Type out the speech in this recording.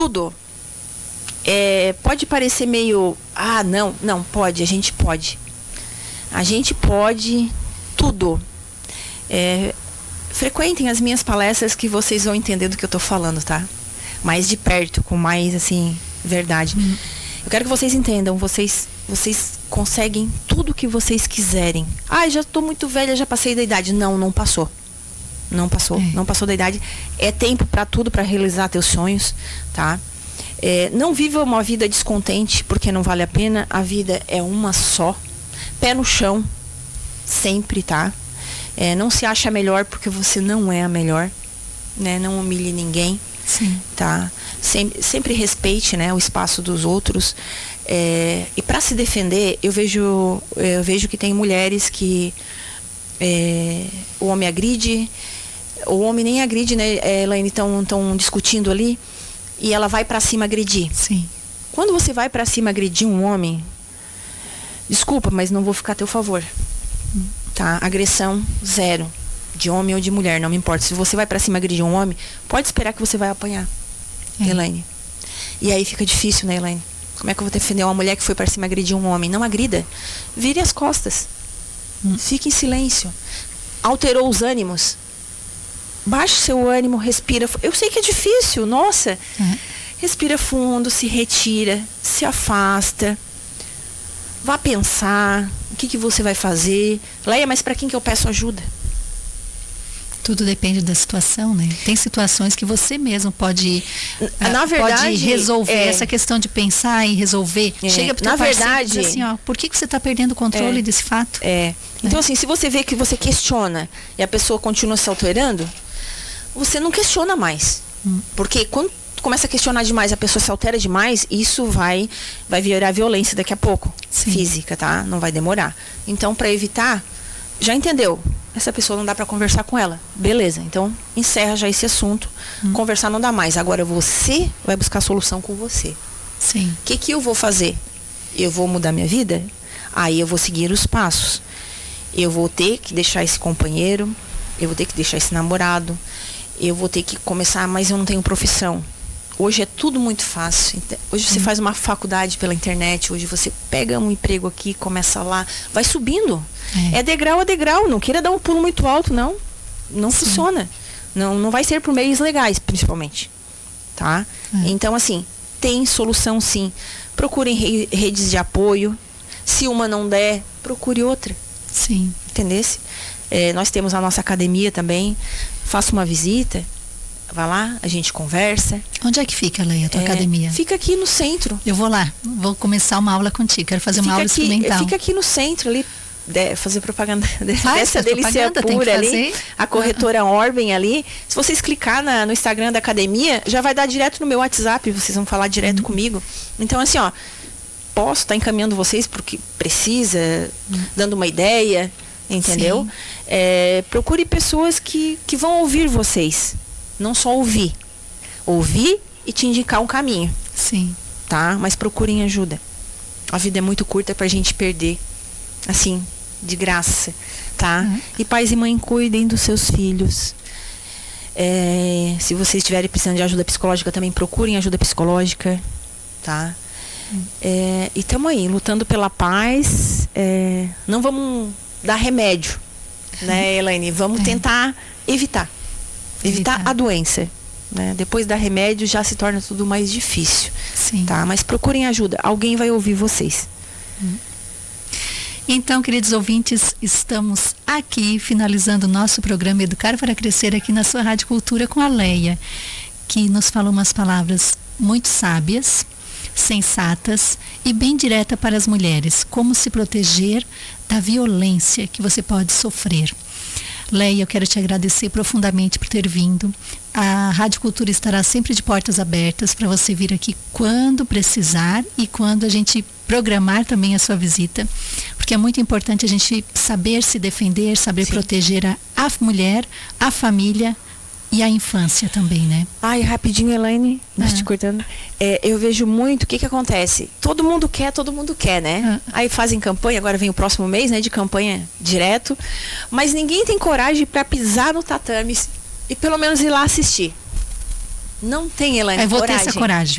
tudo. Pode parecer meio, não pode, a gente pode. A gente pode tudo. Frequentem as minhas palestras que vocês vão entender do que eu tô falando, tá? Mais de perto, com mais, assim, verdade. Eu quero que vocês entendam, vocês conseguem tudo o que vocês quiserem. Já tô muito velha, já passei da idade. Não passou. Não passou da idade. É tempo pra tudo, pra realizar teus sonhos, tá? Não viva uma vida descontente, porque não vale a pena. A vida é uma só. Pé no chão, sempre, tá? Não se acha melhor, porque você não é a melhor, né? Não humilhe ninguém. Sim. Tá? Sempre respeite, né, o espaço dos outros. E para se defender, eu vejo que tem mulheres que o homem agride, o homem nem agride, né, Elaine, estão discutindo ali, e ela vai para cima agredir. Sim. Quando você vai para cima agredir um homem, desculpa, mas não vou ficar a teu favor. Tá? Agressão zero. De homem ou de mulher, não me importa. Se você vai pra cima agredir um homem, pode esperar que você vai apanhar, Elaine. E aí fica difícil, né, Elaine? Como é que eu vou defender uma mulher que foi pra cima agredir um homem? Não agrida. Vire as costas. Fique em silêncio. Alterou os ânimos. Baixe seu ânimo, respira. Eu sei que é difícil, nossa. Respira fundo, se retira, se afasta. Vá pensar o que você vai fazer. Leia, mas pra quem que eu peço ajuda? Tudo depende da situação, né? Tem situações que você mesmo pode, na verdade, pode resolver essa questão de pensar e resolver. Chega para o teu parceiro e diz assim, por que você está perdendo o controle desse fato? Então, assim, se você vê que você questiona e a pessoa continua se alterando, você não questiona mais. Porque quando começa a questionar demais, a pessoa se altera demais, isso vai virar violência daqui a pouco. Sim. Física, tá? Não vai demorar. Então, para evitar, já entendeu? Essa pessoa não dá para conversar com ela. Beleza, então encerra já esse assunto. Conversar não dá mais. Agora você vai buscar a solução com você. Sim. O que eu vou fazer? Eu vou mudar minha vida? Aí eu vou seguir os passos. Eu vou ter que deixar esse companheiro, eu vou ter que deixar esse namorado, eu vou ter que começar, mas eu não tenho profissão. Hoje é tudo muito fácil. Hoje você faz uma faculdade pela internet, hoje você pega um emprego aqui, começa lá, vai subindo. É degrau a degrau, não queira dar um pulo muito alto, não. Não funciona. Não vai ser por meios legais, principalmente. Tá? Então, assim, tem solução sim. Procurem redes de apoio. Se uma não der, procure outra. Sim. Entendesse? Nós temos a nossa academia também. Faça uma visita. Vai lá, a gente conversa. Onde é que fica, Leia, a tua academia? Fica aqui no centro. Eu vou lá, vou começar uma aula contigo, quero fazer uma aula experimental. Fica aqui no centro, ali, fazer propaganda dessa delícia pura ali. A corretora Orben ali. Se vocês clicar no Instagram da academia, já vai dar direto no meu WhatsApp, vocês vão falar direto comigo. Então, assim, posso estar encaminhando vocês porque precisa, dando uma ideia, entendeu? Procure pessoas que vão ouvir vocês. Não só ouvir e te indicar um caminho. Sim. Tá? Mas procurem ajuda. A vida é muito curta pra gente perder, assim, de graça, tá? E pais e mães, cuidem dos seus filhos. Se vocês estiverem precisando de ajuda psicológica, também procurem ajuda psicológica, tá? E estamos aí, lutando pela paz. Não vamos dar remédio, né, Elaine? Vamos tentar evitar a doença, né? Depois da remédio já se torna tudo mais difícil. Sim. Tá? Mas procurem ajuda, alguém vai ouvir vocês. Então, queridos ouvintes, estamos aqui finalizando o nosso programa Educar para Crescer aqui na sua Rádio Cultura com a Leia, que nos falou umas palavras muito sábias, sensatas e bem direta para as mulheres, como se proteger da violência que você pode sofrer. Leia, eu quero te agradecer profundamente por ter vindo. A Rádio Cultura estará sempre de portas abertas para você vir aqui quando precisar e quando a gente programar também a sua visita, porque é muito importante a gente saber se defender, saber proteger a mulher, a família e a infância também, né? Rapidinho, Elaine, te cortando. Eu vejo muito, o que acontece? Todo mundo quer, né? Aí fazem campanha, agora vem o próximo mês, né, de campanha direto, mas ninguém tem coragem para pisar no tatame e pelo menos ir lá assistir. Não tem, Elaine, coragem. Eu vou ter essa coragem.